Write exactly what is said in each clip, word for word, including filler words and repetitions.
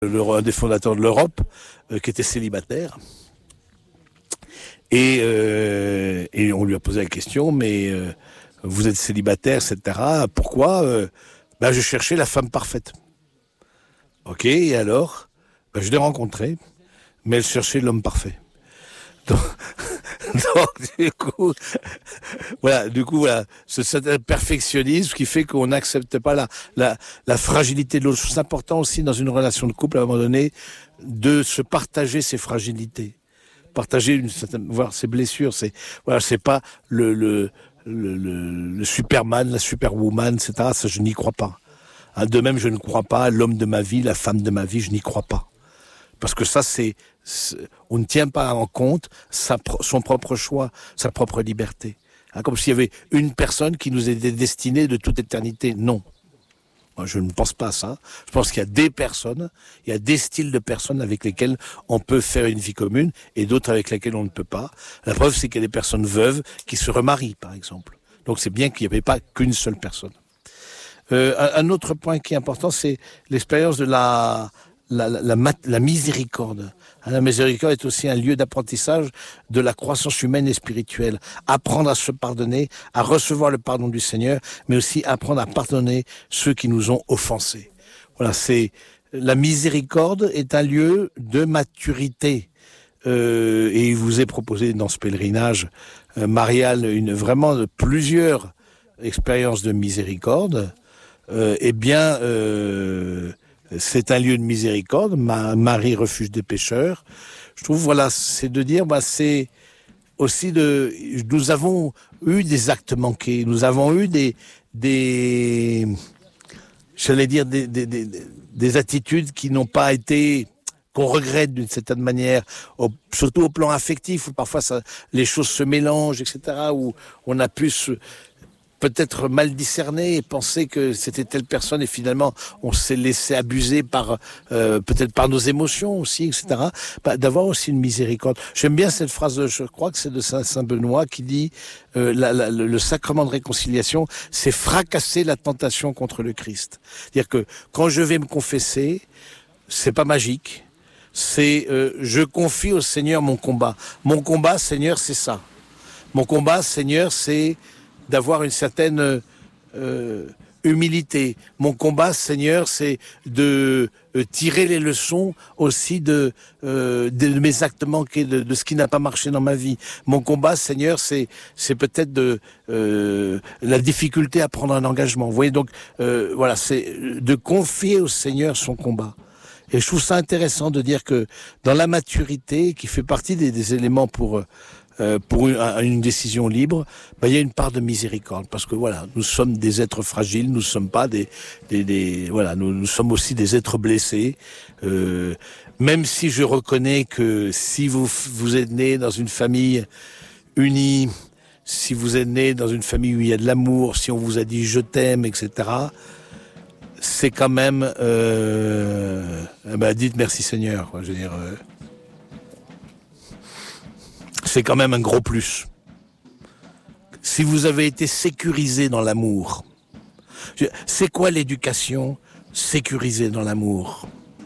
le, un des fondateurs de l'Europe, euh, qui était célibataire. Et, euh, et on lui a posé la question, mais euh, vous êtes célibataire, et cetera. Pourquoi euh, ben, je cherchais la femme parfaite. Ok, et alors ben, je l'ai rencontrée, mais elle cherchait l'homme parfait. Donc, donc du coup, voilà, du coup, voilà, ce certain perfectionnisme qui fait qu'on n'accepte pas la, la, la fragilité de l'autre. C'est important aussi dans une relation de couple, à un moment donné, de se partager ses fragilités, partager une certaine, voir ses blessures. C'est voilà, c'est pas le le, le le le Superman, la Superwoman, et cetera. Ça, je n'y crois pas. Hein, de même, je ne crois pas à l'homme de ma vie, la femme de ma vie. Je n'y crois pas. Parce que ça, c'est, c'est on ne tient pas en compte sa, son propre choix, sa propre liberté. Hein, comme s'il y avait une personne qui nous était destinée de toute éternité. Non. Moi, je ne pense pas à ça. Je pense qu'il y a des personnes, il y a des styles de personnes avec lesquelles on peut faire une vie commune et d'autres avec lesquelles on ne peut pas. La preuve, c'est qu'il y a des personnes veuves qui se remarient, par exemple. Donc c'est bien qu'il n'y avait pas qu'une seule personne. Euh, un, un autre point qui est important, c'est l'expérience de la... La, la, la, la miséricorde. La miséricorde est aussi un lieu d'apprentissage de la croissance humaine et spirituelle. Apprendre à se pardonner, à recevoir le pardon du Seigneur, mais aussi apprendre à pardonner ceux qui nous ont offensés. Voilà, c'est la miséricorde est un lieu de maturité. Euh, et il vous est proposé dans ce pèlerinage euh, marial une vraiment de plusieurs expériences de miséricorde. Euh, eh bien. Euh, C'est un lieu de miséricorde, Marie refuge des pécheurs. Je trouve, voilà, c'est de dire, bah, c'est aussi de, nous avons eu des actes manqués, nous avons eu des, des, j'allais dire des, des, des, des attitudes qui n'ont pas été, qu'on regrette d'une certaine manière, au, surtout au plan affectif, où parfois ça, les choses se mélangent, et cetera, où on a pu se, peut-être mal discerner et penser que c'était telle personne et finalement on s'est laissé abuser par euh, peut-être par nos émotions aussi, et cetera. Bah, d'avoir aussi une miséricorde. J'aime bien cette phrase, de, je crois que c'est de Saint, Saint Benoît qui dit euh, la, la, le, le sacrement de réconciliation, c'est fracasser la tentation contre le Christ. C'est-à-dire que quand je vais me confesser, c'est pas magique. C'est euh, je confie au Seigneur mon combat. Mon combat, Seigneur, c'est ça. Mon combat, Seigneur, c'est d'avoir une certaine euh, humilité. Mon combat, Seigneur, c'est de euh, tirer les leçons aussi de, euh, de mes actes manqués, de, de ce qui n'a pas marché dans ma vie. Mon combat, Seigneur, c'est, c'est peut-être de euh, la difficulté à prendre un engagement. Vous voyez, donc, euh, voilà, c'est de confier au Seigneur son combat. Et je trouve ça intéressant de dire que dans la maturité, qui fait partie des, des éléments pour... Euh, pour une, une décision libre, ben, il y a une part de miséricorde, parce que voilà, nous sommes des êtres fragiles, nous ne sommes pas des, des, des voilà, nous, nous sommes aussi des êtres blessés. Euh, même si je reconnais que si vous vous êtes né dans une famille unie, si vous êtes né dans une famille où il y a de l'amour, si on vous a dit je t'aime, et cetera, c'est quand même, euh, ben, dites merci Seigneur, quoi, je veux dire. Euh, C'est quand même un gros plus. Si vous avez été sécurisé dans l'amour, c'est quoi l'éducation sécurisée dans l'amour?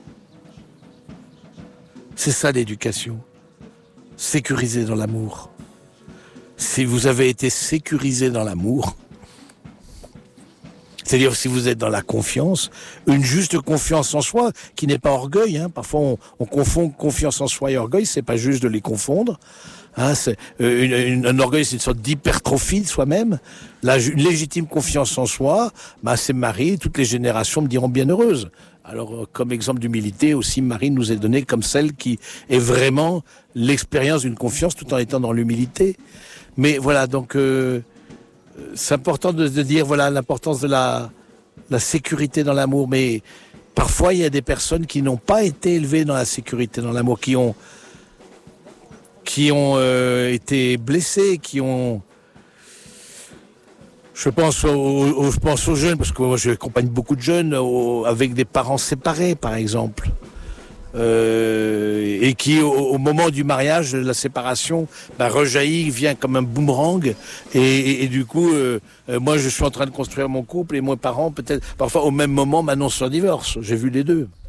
C'est ça l'éducation, sécurisée dans l'amour. Si vous avez été sécurisé dans l'amour, c'est-à-dire si vous êtes dans la confiance, une juste confiance en soi, qui n'est pas orgueil, hein. Parfois on, on confond confiance en soi et orgueil, c'est pas juste de les confondre. Hein, c'est, euh, une, une, un orgueil, c'est une sorte d'hypertrophie de soi-même. La une légitime confiance en soi, bah, c'est Marie, toutes les générations me diront bienheureuse. Alors, euh, comme exemple d'humilité, aussi Marie nous est donnée comme celle qui est vraiment l'expérience d'une confiance tout en étant dans l'humilité. Mais voilà, donc euh, c'est important de, de dire voilà l'importance de la, la sécurité dans l'amour. Mais parfois, il y a des personnes qui n'ont pas été élevées dans la sécurité dans l'amour, qui ont qui ont euh, été blessés, qui ont... Je pense aux, aux, je pense aux jeunes, parce que moi j'accompagne beaucoup de jeunes aux, avec des parents séparés, par exemple. Euh, et qui, au, au moment du mariage, de la séparation, bah, rejaillit, vient comme un boomerang. Et, et, et du coup, euh, euh, moi je suis en train de construire mon couple, et mes parents, peut-être, parfois au même moment, m'annoncent leur divorce. J'ai vu les deux.